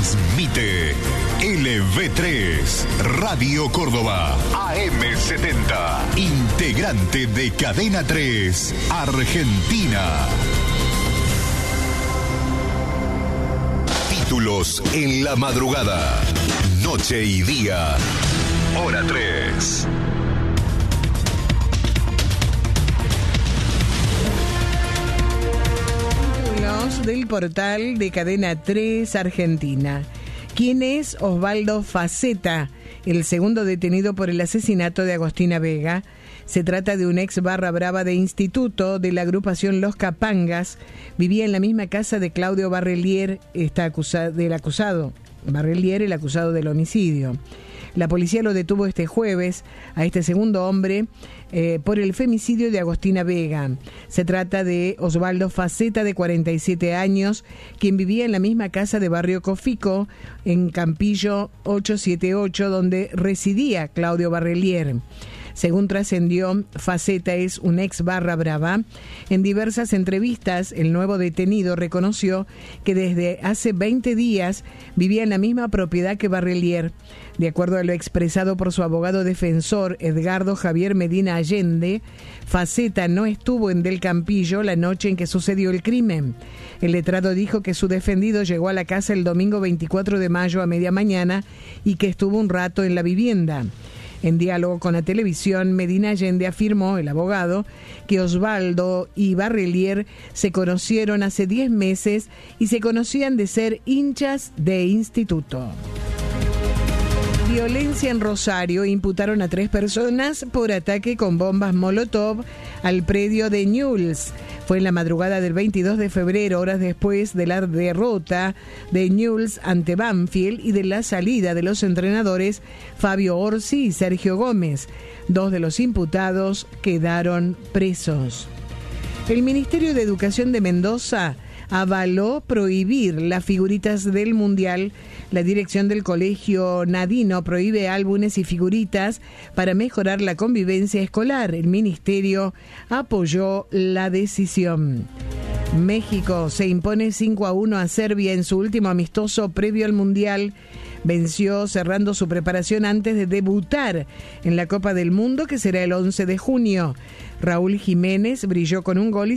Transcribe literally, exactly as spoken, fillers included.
Transmite L V tres, Radio Córdoba, A M setenta, integrante de Cadena tres, Argentina. Títulos en la madrugada, noche y día, hora tres. Del portal de Cadena tres Argentina. ¿Quién es Osvaldo Faceta, el segundo detenido por el asesinato de Agostina Vega? Se trata de un ex barra brava de instituto de la agrupación Los Capangas. Vivía en la misma casa de Claudio Barrelier, está acusa- del acusado. Barrelier, el acusado del homicidio. La policía lo detuvo este jueves a este segundo hombre eh, por el femicidio de Agostina Vega. Se trata de Osvaldo Faceta, de cuarenta y siete años, quien vivía en la misma casa de Barrio Cofico, en Campillo ochocientos setenta y ocho, donde residía Claudio Barrelier. Según trascendió, Faceta es un ex barra brava. En diversas entrevistas, el nuevo detenido reconoció que desde hace veinte días vivía en la misma propiedad que Barrelier. De acuerdo a lo expresado por su abogado defensor, Edgardo Javier Medina Allende, Faceta no estuvo en Del Campillo la noche en que sucedió el crimen. El letrado dijo que su defendido llegó a la casa el domingo veinticuatro de mayo a media mañana y que estuvo un rato en la vivienda. En diálogo con la televisión, Medina Allende afirmó, el abogado, que Osvaldo y Barrelier se conocieron hace diez meses y se conocían de ser hinchas de instituto. Violencia en Rosario. Imputaron a tres personas por ataque con bombas Molotov al predio de Newell's. Fue en la madrugada del veintidós de febrero, horas después de la derrota de Newell's ante Banfield y de la salida de los entrenadores Fabio Orsi y Sergio Gómez. Dos de los imputados quedaron presos. El Ministerio de Educación de Mendoza avaló prohibir las figuritas del Mundial. La dirección del Colegio Nadino prohíbe álbumes y figuritas para mejorar la convivencia escolar. El ministerio apoyó la decisión. México se impone cinco a uno a Serbia en su último amistoso previo al Mundial. Venció cerrando su preparación antes de debutar en la Copa del Mundo, que será el once de junio. Raúl Jiménez brilló con un gol y